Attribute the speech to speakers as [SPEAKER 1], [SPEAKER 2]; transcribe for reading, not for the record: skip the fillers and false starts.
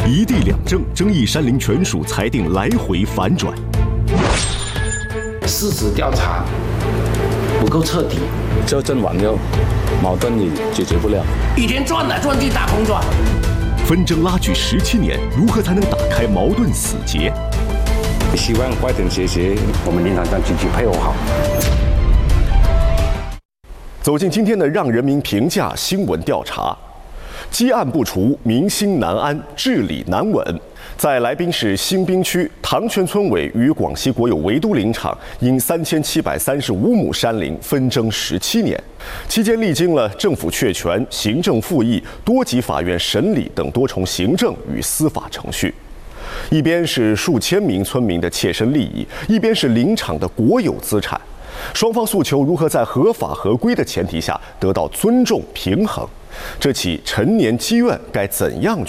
[SPEAKER 1] 一地两政，争议山林权属裁定来回反转。
[SPEAKER 2] 事实调查不够彻底，
[SPEAKER 3] 校正完后，矛盾也解决不了。
[SPEAKER 2] 一天转来转去打空转。
[SPEAKER 1] 纷争拉锯17年，如何才能打开矛盾死结？
[SPEAKER 3] 希望快点解决，
[SPEAKER 4] 我们林场上积极配合好。
[SPEAKER 1] 走进今天的让人民评价新闻调查。积案不除，民心难安，治理难稳。在来宾市新滨区塘泉村委与广西国有维都林场因3735亩山林纷争17年，期间历经了政府确权、行政复议、多级法院审理等多重行政与司法程序。一边是数千名村民的切身利益，一边是林场的国有资产，双方诉求如何在合法合规的前提下得到尊重平衡？这起陈年积怨该怎样